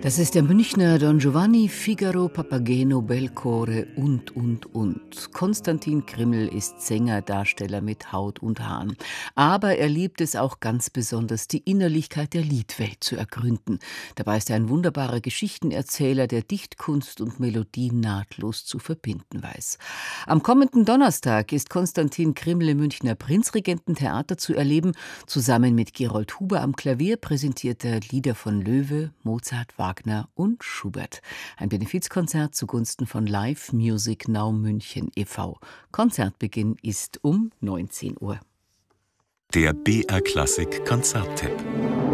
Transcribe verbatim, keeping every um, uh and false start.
Das ist der Münchner Don Giovanni, Figaro, Papageno, Bellcore und, und, und. Konstantin Krimml ist Sänger, Darsteller mit Haut und Haaren. Aber er liebt es auch ganz besonders, die Innerlichkeit der Liedwelt zu ergründen. Dabei ist er ein wunderbarer Geschichtenerzähler, der Dichtkunst und Melodie nahtlos zu verbinden weiß. Am kommenden Donnerstag ist Konstantin Krimml im Münchner Prinzregententheater zu erleben. Zusammen mit Gerold Huber am Klavier präsentiert er Lieder von Loewe, Mozart, Wagner und Schubert. Ein Benefizkonzert zugunsten von Live Music Now München e V Konzertbeginn ist um neunzehn Uhr. Der B R Klassik Konzerttipp.